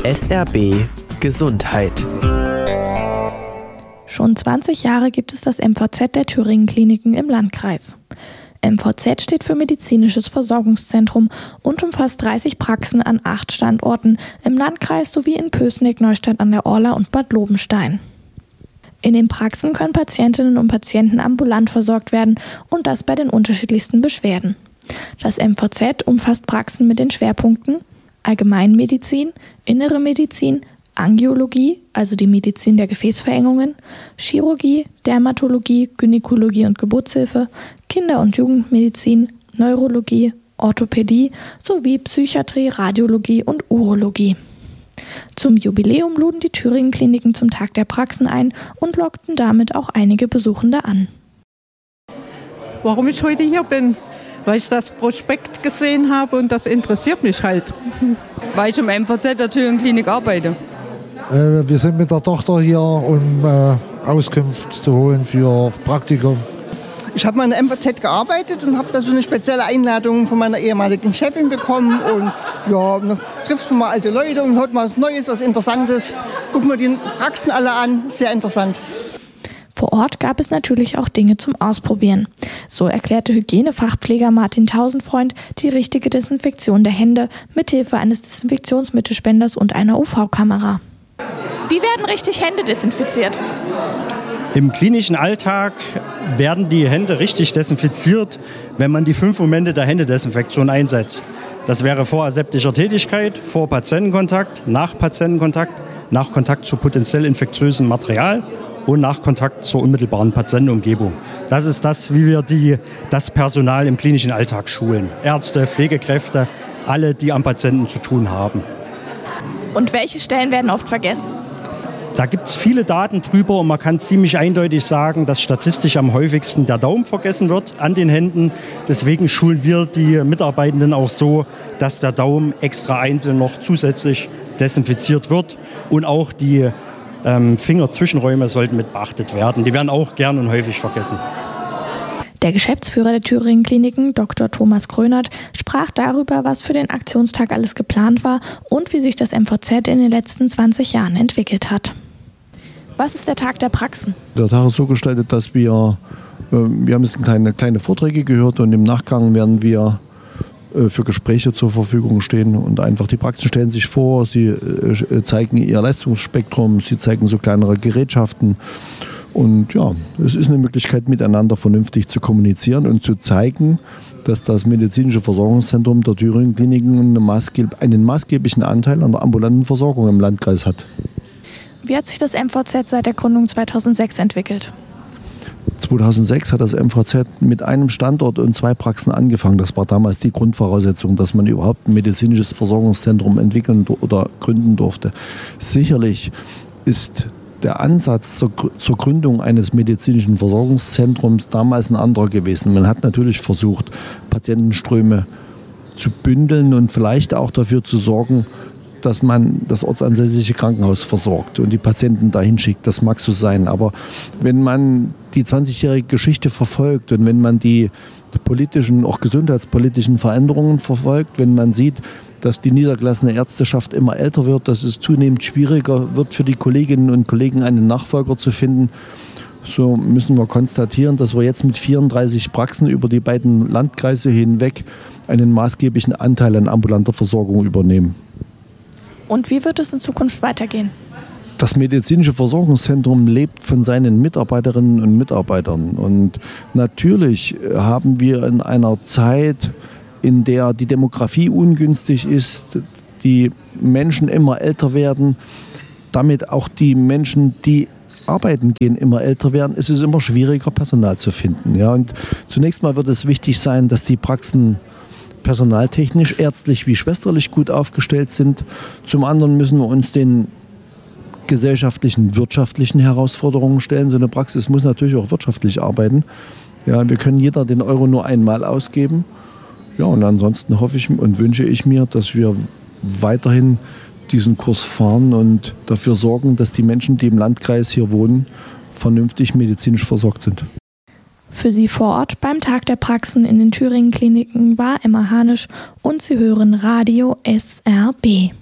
SRB Gesundheit. Schon 20 Jahre gibt es das MVZ der Thüringen Kliniken im Landkreis. MVZ steht für Medizinisches Versorgungszentrum und umfasst 30 Praxen an 8 Standorten im Landkreis sowie in Pößneck, Neustadt an der Orla und Bad Lobenstein. In den Praxen können Patientinnen und Patienten ambulant versorgt werden und das bei den unterschiedlichsten Beschwerden. Das MVZ umfasst Praxen mit den Schwerpunkten Allgemeinmedizin, Innere Medizin, Angiologie, also die Medizin der Gefäßverengungen, Chirurgie, Dermatologie, Gynäkologie und Geburtshilfe, Kinder- und Jugendmedizin, Neurologie, Orthopädie sowie Psychiatrie, Radiologie und Urologie. Zum Jubiläum luden die Thüringen Kliniken zum Tag der Praxen ein und lockten damit auch einige Besuchende an. Warum ich heute hier bin? Weil ich das Prospekt gesehen habe und das interessiert mich halt. Weil ich im MVZ der Thüringen Klinik arbeite. Wir sind mit der Tochter hier, um Auskunft zu holen für Praktikum. Ich habe mal in der MVZ gearbeitet und habe da so eine spezielle Einladung von meiner ehemaligen Chefin bekommen. Und ja, dann triffst du mal alte Leute und hört mal was Neues, was Interessantes. Gucken wir die Praxen alle an, sehr interessant. Vor Ort gab es natürlich auch Dinge zum Ausprobieren. So erklärte Hygienefachpfleger Martin Tausendfreund die richtige Desinfektion der Hände mithilfe eines Desinfektionsmittelspenders und einer UV-Kamera. Wie werden richtig Hände desinfiziert? Im klinischen Alltag werden die Hände richtig desinfiziert, wenn man die 5 Momente der Händedesinfektion einsetzt. Das wäre vor aseptischer Tätigkeit, vor Patientenkontakt, nach Kontakt zu potenziell infektiösem Material und nach Kontakt zur unmittelbaren Patientenumgebung. Das ist das, wie wir das Personal im klinischen Alltag schulen. Ärzte, Pflegekräfte, alle, die am Patienten zu tun haben. Und welche Stellen werden oft vergessen? Da gibt es viele Daten drüber und man kann ziemlich eindeutig sagen, dass statistisch am häufigsten der Daumen vergessen wird an den Händen. Deswegen schulen wir die Mitarbeitenden auch so, dass der Daumen extra einzeln noch zusätzlich desinfiziert wird und auch die Fingerzwischenräume sollten mit beachtet werden. Die werden auch gern und häufig vergessen. Der Geschäftsführer der Thüringen Kliniken, Dr. Thomas Krönert, sprach darüber, was für den Aktionstag alles geplant war und wie sich das MVZ in den letzten 20 Jahren entwickelt hat. Was ist der Tag der Praxen? Der Tag ist so gestaltet, dass wir haben jetzt kleine Vorträge gehört und im Nachgang werden wir für Gespräche zur Verfügung stehen und einfach die Praxen stellen sich vor, sie zeigen ihr Leistungsspektrum, sie zeigen so kleinere Gerätschaften und ja, es ist eine Möglichkeit miteinander vernünftig zu kommunizieren und zu zeigen, dass das medizinische Versorgungszentrum der Thüringen Kliniken einen maßgeblichen Anteil an der ambulanten Versorgung im Landkreis hat. Wie hat sich das MVZ seit der Gründung 2006 entwickelt? 2006 hat das MVZ mit einem Standort und 2 Praxen angefangen. Das war damals die Grundvoraussetzung, dass man überhaupt ein medizinisches Versorgungszentrum entwickeln oder gründen durfte. Sicherlich ist der Ansatz zur Gründung eines medizinischen Versorgungszentrums damals ein anderer gewesen. Man hat natürlich versucht, Patientenströme zu bündeln und vielleicht auch dafür zu sorgen, dass man das ortsansässige Krankenhaus versorgt und die Patienten dahin schickt. Das mag so sein. Aber wenn man die 20-jährige Geschichte verfolgt und wenn man die politischen, auch gesundheitspolitischen Veränderungen verfolgt, wenn man sieht, dass die niedergelassene Ärzteschaft immer älter wird, dass es zunehmend schwieriger wird für die Kolleginnen und Kollegen, einen Nachfolger zu finden, so müssen wir konstatieren, dass wir jetzt mit 34 Praxen über die beiden Landkreise hinweg einen maßgeblichen Anteil an ambulanter Versorgung übernehmen. Und wie wird es in Zukunft weitergehen? Das medizinische Versorgungszentrum lebt von seinen Mitarbeiterinnen und Mitarbeitern. Und natürlich haben wir in einer Zeit, in der die Demografie ungünstig ist, die Menschen immer älter werden, damit auch die Menschen, die arbeiten gehen, immer älter werden, ist es immer schwieriger, Personal zu finden. Ja, und zunächst mal wird es wichtig sein, dass die Praxen personaltechnisch, ärztlich wie schwesterlich gut aufgestellt sind. Zum anderen müssen wir uns den gesellschaftlichen, wirtschaftlichen Herausforderungen stellen. So eine Praxis muss natürlich auch wirtschaftlich arbeiten. Ja, wir können jeder den Euro nur einmal ausgeben. Ja, und ansonsten hoffe ich und wünsche ich mir, dass wir weiterhin diesen Kurs fahren und dafür sorgen, dass die Menschen, die im Landkreis hier wohnen, vernünftig medizinisch versorgt sind. Für Sie vor Ort beim Tag der Praxen in den Thüringen Kliniken war Emma Hanisch und Sie hören Radio SRB.